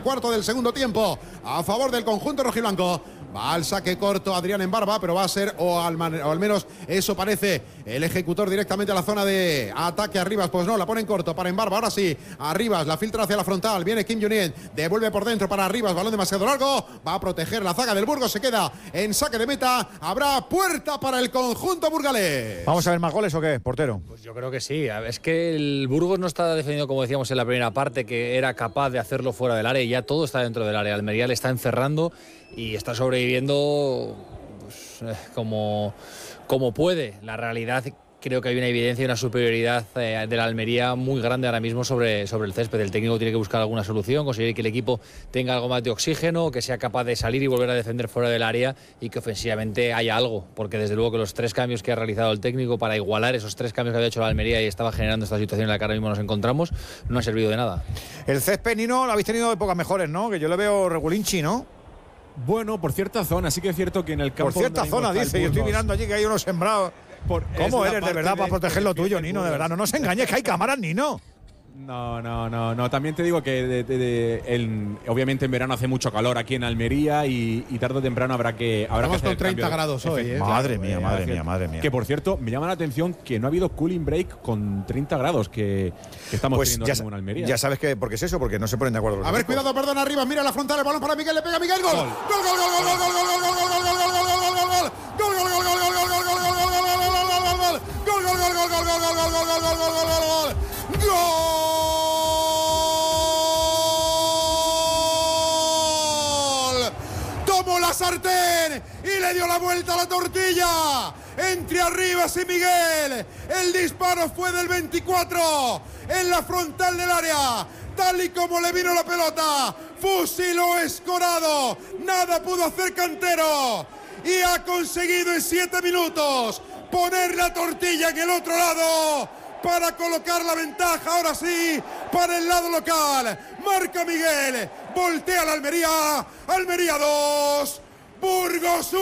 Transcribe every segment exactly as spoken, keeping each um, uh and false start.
Cuarto del segundo tiempo a favor del conjunto rojiblanco. Va al saque corto Adrián en barba, pero va a ser, o al, man, o al menos eso parece, el ejecutor directamente a la zona de ataque. Arribas, pues no, la pone en corto para en barba. Ahora sí, Arribas, la filtra hacia la frontal. Viene Kim Jong-un, devuelve por dentro para Arribas. Balón demasiado largo, va a proteger la zaga del Burgos. Se queda en saque de meta. Habrá puerta para el conjunto burgalés. ¿Vamos a ver más goles o qué, portero? Pues yo creo que sí. Es que el Burgos no está defendiendo, como decíamos en la primera parte, que era capaz de hacerlo fuera del área, y ya todo está dentro del área. Almería le está encerrando y está sobreviviendo pues, como, como puede. La realidad, creo que hay una evidencia y una superioridad eh, de la Almería muy grande ahora mismo sobre, sobre el césped. El técnico tiene que buscar alguna solución, conseguir que el equipo tenga algo más de oxígeno, que sea capaz de salir y volver a defender fuera del área, y que ofensivamente haya algo, porque desde luego que los tres cambios que ha realizado el técnico para igualar esos tres cambios que había hecho la Almería y estaba generando esta situación en la que ahora mismo nos encontramos, no ha servido de nada. El césped, Nino, lo habéis tenido épocas mejores, ¿no? Que yo le veo regulinchi, ¿no? Bueno, por cierta zona, sí que es cierto que en el campo... Por cierta zona, dice, yo estoy mirando allí que hay unos sembrados. Por, ¿Cómo eres de verdad de, para proteger lo tuyo, Nino? De verdad, no nos engañes que hay cámaras, Nino. No, no, no, no. También te digo que de, de, de, el, obviamente en verano hace mucho calor aquí en Almería y, y tarde o temprano habrá que habrá Estamos que hacer con treinta grados hoy, ¿eh? Madre claro, mía, eh, madre hace, mía, madre mía. Que por cierto, me llama la atención que no ha habido cooling break con treinta grados que, que estamos pues teniendo ya, en Almería. Ya sabes que, porque es eso, porque no se ponen de acuerdo los A ver, equipos. cuidado, perdón, arriba, mira la frontal, el balón para Miguel, le pega Miguel, gol. Gol, gol, gol, gol, gol, gol, gol, gol, gol, gol, gol, gol, gol, gol, gol, gol, gol. Gol, gol, gol, gol, gol, gol, gol, gol, gol, gol, gol, gol, gol. Gol, gol, gol, gol, gol, gol, gol, gol, gol, gol, gol, gol, gol. ¡Gol! Tomó la sartén y le dio la vuelta a la tortilla. Entre Arribas y Miguel. El disparo fue del veinticuatro en la frontal del área. Tal y como le vino la pelota, fusiló escorado. Nada pudo hacer Cantero. Y ha conseguido en siete minutos poner la tortilla en el otro lado para colocar la ventaja, ahora sí, para el lado local. Marca Miguel, voltea la Almería, Almería dos, Burgos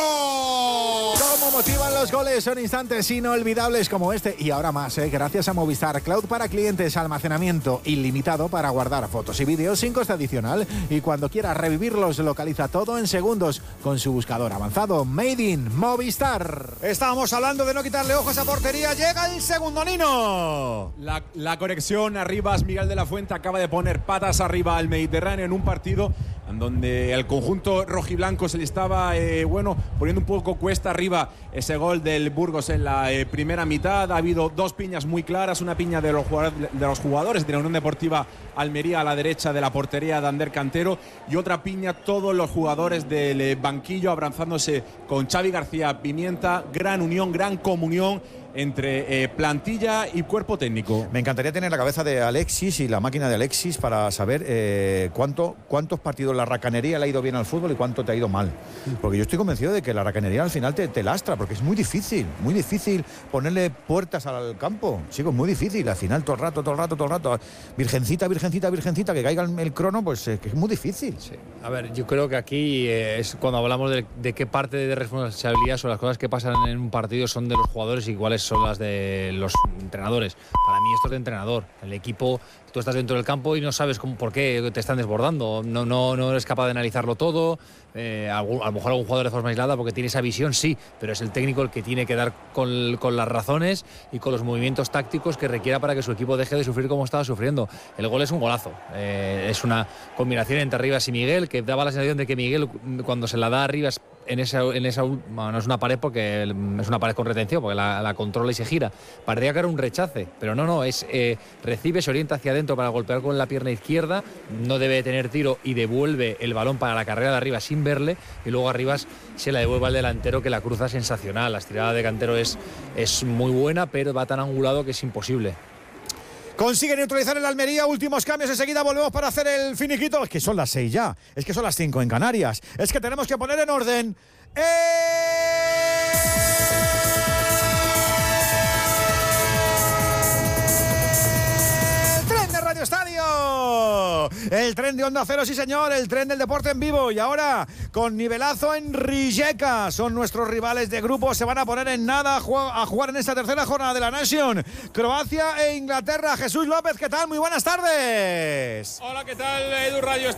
uno. Cómo motivan los goles, son instantes inolvidables como este y ahora más, ¿eh? Gracias a Movistar Cloud para clientes, almacenamiento ilimitado para guardar fotos y vídeos sin coste adicional, y cuando quieras revivirlos localiza todo en segundos con su buscador avanzado Made in Movistar. Estábamos hablando de no quitarle ojos a portería, llega el segundo, Nino. La, la conexión Arribas, Miguel de la Fuente acaba de poner patas arriba al Mediterráneo en un partido en donde el conjunto rojiblanco se le estaba eh, bueno, poniendo un poco cuesta arriba ese gol del Burgos en la eh, primera mitad. Ha habido dos piñas muy claras, una piña de los, jugadores, de los jugadores de la Unión Deportiva Almería a la derecha de la portería de Ander Cantero, y otra piña todos los jugadores del eh, banquillo abrazándose con Xavi García Pimienta. Gran unión, gran comunión entre eh, plantilla y cuerpo técnico. Me encantaría tener la cabeza de Alexis y la máquina de Alexis para saber eh, cuánto, cuántos partidos la racanería le ha ido bien al fútbol y cuánto te ha ido mal. Porque yo estoy convencido de que la racanería al final te, te lastra, porque es muy difícil, muy difícil ponerle puertas al campo. Chicos, muy difícil. Al final todo el rato, todo el rato, todo el rato. Virgencita, virgencita, virgencita, que caiga el, el crono, pues eh, que es muy difícil. Sí. A ver, yo creo que aquí eh, es cuando hablamos de, de qué parte de responsabilidad son las cosas que pasan en un partido son de los jugadores y cuáles son las de los entrenadores. Para mí esto es de entrenador. El equipo, tú estás dentro del campo y no sabes cómo, por qué te están desbordando. No, no, no eres capaz de analizarlo todo. Eh, a, a lo mejor algún jugador de forma aislada porque tiene esa visión, sí, pero es el técnico el que tiene que dar con, con las razones y con los movimientos tácticos que requiera para que su equipo deje de sufrir como estaba sufriendo. El gol es un golazo. Eh, es una combinación entre Arribas y Miguel que daba la sensación de que Miguel, cuando se la da a Arribas en esa, en esa bueno, no es una pared porque es una pared con retención porque la, la controla y se gira, parecía que era un rechace, pero no, no, es eh, recibe, se orienta hacia adentro para golpear con la pierna izquierda, no debe tener tiro y devuelve el balón para la carrera de Arribas sin verle, y luego Arribas se la devuelve al delantero que la cruza sensacional. La estirada de Cantero es, es muy buena, pero va tan angulado que es imposible. Consigue neutralizar el Almería, últimos cambios, enseguida volvemos para hacer el finiquito. Es que son las seis ya, es que son las cinco en Canarias, es que tenemos que poner en orden. ¡Eh! Radio Estadio, el tren de Onda Cero, sí señor, el tren del deporte en vivo, y ahora con nivelazo en Rijeka, son nuestros rivales de grupo, se van a poner en nada a jugar, a jugar en esta tercera jornada de la Nation, Croacia e Inglaterra. Jesús López, ¿qué tal? Muy buenas tardes. Hola, ¿qué tal, Edu Radio?